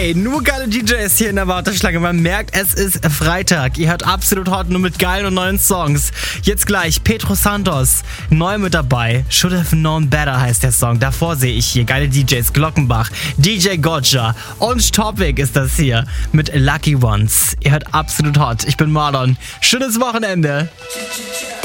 Ey, nur geile DJs hier in der Warteschlange. Man merkt, es ist Freitag. Ihr hört absolut hot nur mit geilen und neuen Songs. Jetzt gleich Pedro Santos, neu mit dabei. Should Have Known Better heißt der Song. Davor sehe ich hier geile DJs. Glockenbach, DJ Gotcha und Topic ist das hier mit Lucky Ones. Ihr hört absolut hot. Ich bin Marlon. Schönes Wochenende.